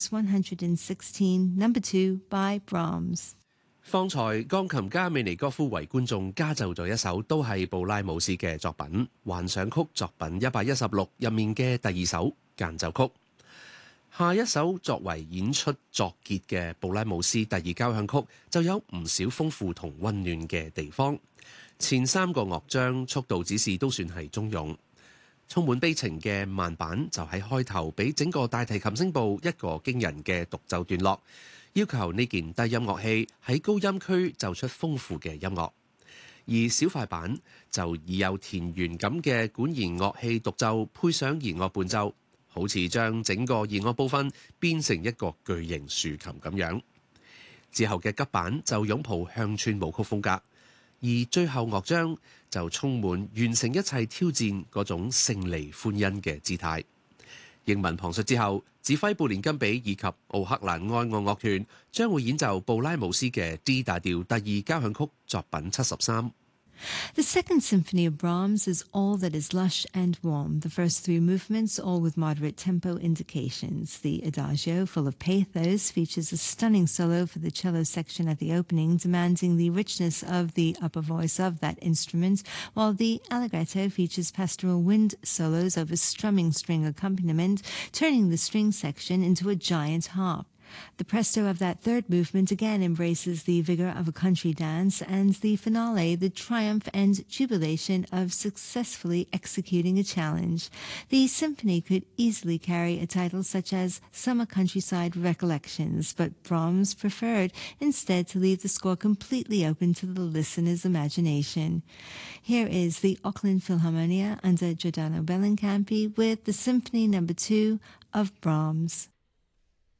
116, Number 2 by Brahms。 方才鋼琴家美尼戈夫為觀眾加奏咗一首都係布拉姆斯嘅作品《幻想曲》作品116入面嘅第二首間奏曲。下一首作為演出作結嘅布拉姆斯第二交響曲就有唔少豐富同溫暖嘅地方。前三個樂章速度指示都算係中庸，充滿悲情嘅慢板就喺開頭俾整個大提琴聲部一個驚人嘅獨奏段落，要求呢件低音樂器喺高音區奏出豐富嘅音樂。而小快板就以有田園感嘅管弦樂器獨奏配上弦樂伴奏，好似將整個弦樂部分變成一個巨型豎琴咁樣。之後嘅急板就擁抱鄉村舞曲風格，而最後樂章就充滿完成一切挑戰嗰種勝利歡欣嘅姿態。英文旁述之後，指揮布連金比以及奧克蘭愛樂樂團將會演奏布拉姆斯嘅 D 大調第二交響曲作品73。 The Second Symphony of Brahms is all that is lush and warm. The first three movements, all with moderate tempo indications. The Adagio, full of pathos, features a stunning solo for the cello section at the opening, demanding the richness of the upper voice of that instrument, while the Allegretto features pastoral wind solos over strumming string accompaniment, turning the string section into a giant harp. The presto of that third movement again embraces the vigor of a country dance, and the finale, the triumph and jubilation of successfully executing a challenge. The symphony could easily carry a title such as Summer Countryside Recollections, but Brahms preferred instead to leave the score completely open to the listener's imagination. Here is the Auckland Philharmonia under Giordano Bellincampi with the Symphony No. 2 of Brahms.